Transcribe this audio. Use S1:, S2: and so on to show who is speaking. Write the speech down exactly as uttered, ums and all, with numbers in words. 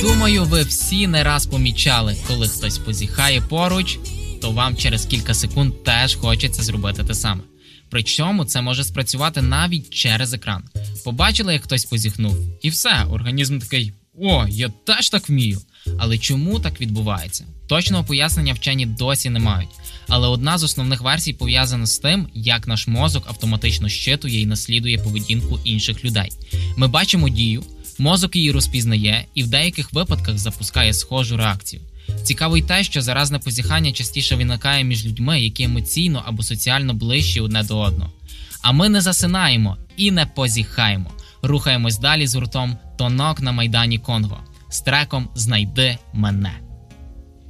S1: Думаю, ви всі не раз помічали, коли хтось позіхає поруч, то вам через кілька секунд теж хочеться зробити те саме. Причому це може спрацювати навіть через екран. Побачили, як хтось позіхнув, і все, організм такий: «О, я теж так вмію». Але чому так відбувається? Точного пояснення вчені досі не мають. Але одна з основних версій пов'язана з тим, як наш мозок автоматично щитує і наслідує поведінку інших людей. Ми бачимо дію, мозок її розпізнає і в деяких випадках запускає схожу реакцію. Цікаво й те, що заразне позіхання частіше виникає між людьми, які емоційно або соціально ближчі одне до одного. А ми не засинаємо і не позіхаємо. Рухаємось далі з гуртом «Тонок на Майдані Конго» з треком «Знайди мене».